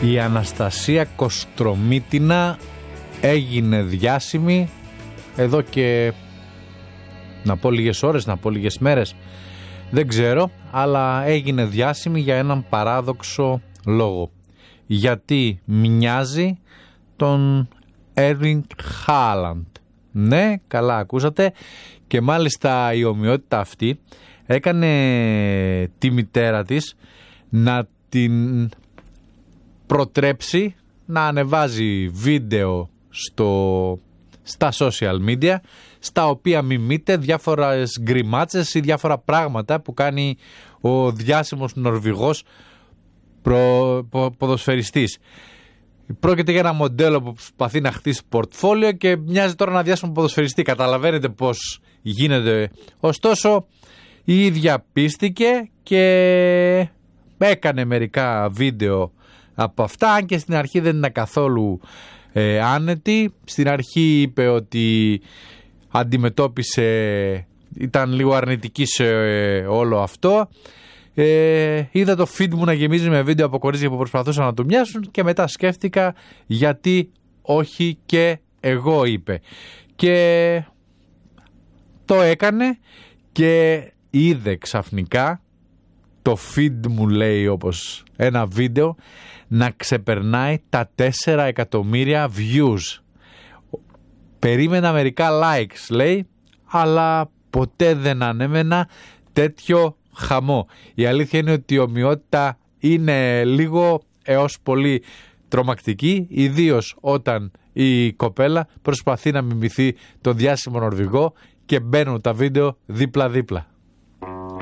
Η Αναστασία Κοστρομίτινα έγινε διάσημη εδώ και να πω λίγες ώρες, να πω λίγες μέρες, δεν ξέρω, αλλά έγινε διάσημη για έναν παράδοξο λόγο. Γιατί μοιάζει τον Erling Haaland. Ναι, καλά ακούσατε. Και μάλιστα η ομοιότητα αυτή έκανε τη μητέρα της να την προτρέψει να ανεβάζει βίντεο στα social media, στα οποία μιμείται διάφορες γκριμάτσες ή διάφορα πράγματα που κάνει ο διάσημος Νορβηγός ποδοσφαιριστής. Πρόκειται για ένα μοντέλο που προσπαθεί να χτίσει πορτφόλιο και μοιάζει τώρα να διάσημο ποδοσφαιριστή. Καταλαβαίνετε πώς γίνεται. Ωστόσο, η ίδια πίστηκε και έκανε μερικά βίντεο από αυτά, αν και στην αρχή δεν είναι καθόλου άνετη. Στην αρχή είπε ότι ήταν λίγο αρνητική σε όλο αυτό. Είδα το feed μου να γεμίζει με βίντεο από κορίτσια που προσπαθούσαν να του μοιάσουν και μετά σκέφτηκα γιατί όχι και εγώ, είπε. Και το έκανε και είδε ξαφνικά το feed μου, λέει, όπως ένα βίντεο να ξεπερνάει τα 4 εκατομμύρια views. Περίμενα μερικά likes, λέει, αλλά ποτέ δεν ανέμενα τέτοιο χαμό. Η αλήθεια είναι ότι η ομοιότητα είναι λίγο έως πολύ τρομακτική, ιδίως όταν η κοπέλα προσπαθεί να μιμηθεί τον διάσημο Νορβηγό και μπαίνουν τα βίντεο δίπλα-δίπλα.